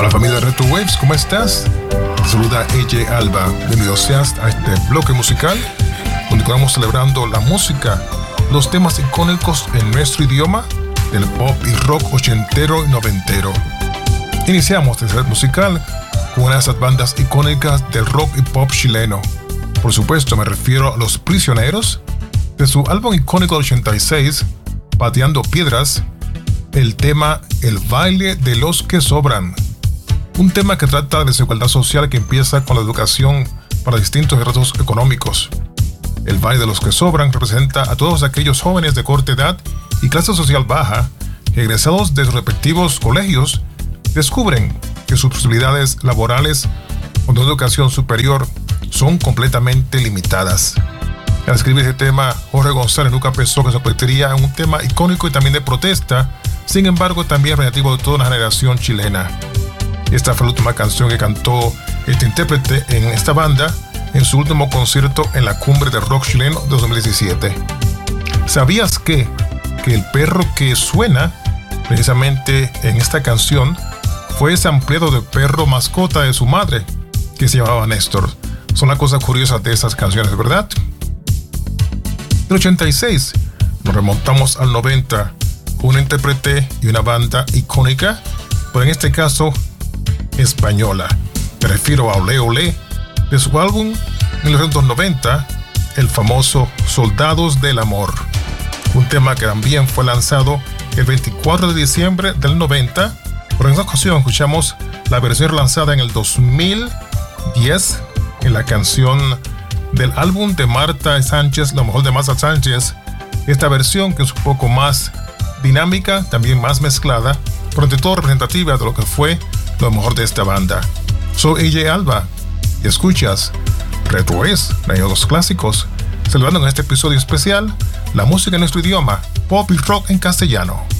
Hola familia de Retro Waves, ¿cómo estás? Te saluda AJ Alba. Bienvenido seas a este bloque musical donde estamos celebrando la música, los temas icónicos en nuestro idioma del pop y rock ochentero y noventero. Iniciamos este set musical con una de esas bandas icónicas del rock y pop chileno. Por supuesto me refiero a Los Prisioneros, de su álbum icónico del 86, Pateando Piedras, el tema El baile de los que sobran. Un tema que trata de la desigualdad social que empieza con la educación para distintos retos económicos. El baile de los que sobran representa a todos aquellos jóvenes de corta edad y clase social baja que, egresados de sus respectivos colegios, descubren que sus posibilidades laborales o de educación superior son completamente limitadas. Al escribir este tema, Jorge González nunca pensó que se convertiría en un tema icónico y también de protesta, sin embargo también representativo de toda una generación chilena. Esta fue la última canción que cantó este intérprete en esta banda en su último concierto en la Cumbre de Rock Chileno de 2017. ¿Sabías que el perro que suena precisamente en esta canción fue ese ampliado de perro mascota de su madre, que se llamaba Néstor? Son las cosas curiosas de esas canciones, ¿verdad? Del 86 nos remontamos al 90, un intérprete y una banda icónica, pero en este caso española. Me refiero a Olé Olé, de su álbum 1990, el famoso Soldados del Amor. Un tema que también fue lanzado el 24 de diciembre del 90, pero en esta ocasión escuchamos la versión lanzada en el 2010 en la canción del álbum de Marta Sánchez, Lo Mejor de Marta Sánchez. Esta versión que es un poco más dinámica, también más mezclada, pero ante todo representativa de lo que fue lo mejor de esta banda. Soy AJ Alba y escuchas Retro Waves, Radio de los Clásicos, celebrando en este episodio especial la música en nuestro idioma, pop y rock en castellano.